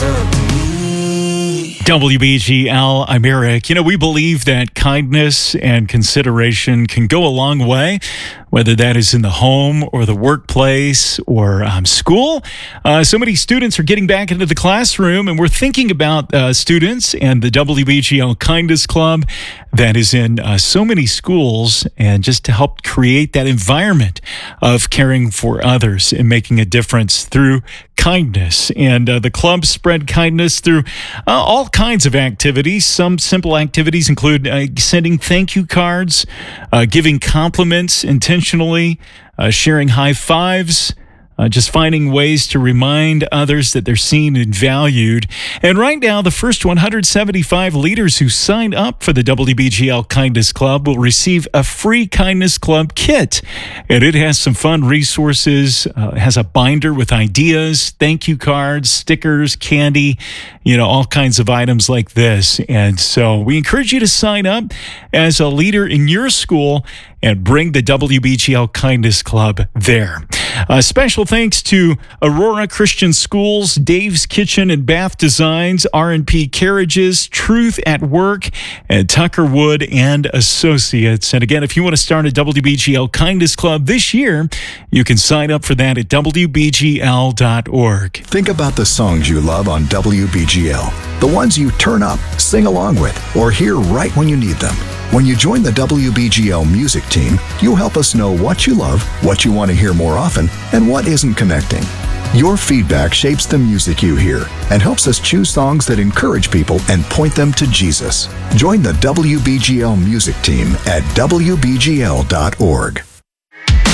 WBGL, I'm Eric. We believe that kindness and consideration can go a long way, whether that is in the home or the workplace or school. So many students are getting back into the classroom, and we're thinking about students and the WBGL Kindness Club that is in so many schools, and just to help create that environment of caring for others and making a difference through kindness. And the club spread kindness through all kinds of activities. Some simple activities include sending thank you cards, giving compliments intentionally, sharing high fives, just finding ways to remind others that they're seen and valued. And right now, the first 175 leaders who sign up for the WBGL Kindness Club will receive a free Kindness Club kit. And it has some fun resources. It has a binder with ideas, thank you cards, stickers, candy, all kinds of items like this. And so we encourage you to sign up as a leader in your school and bring the WBGL Kindness Club there. Special thanks to Aurora Christian Schools, Dave's Kitchen and Bath Designs, R&P Carriages, Truth at Work, and Tucker Wood and Associates. And again, if you want to start a WBGL Kindness Club this year, you can sign up for that at WBGL.org. Think about the songs you love on WBGL, the ones you turn up, sing along with, or hear right when you need them. When you join the WBGL music team, you'll help us know what you love, what you want to hear more often, and what isn't connecting. Your feedback shapes the music you hear and helps us choose songs that encourage people and point them to Jesus. Join the WBGL music team at WBGL.org.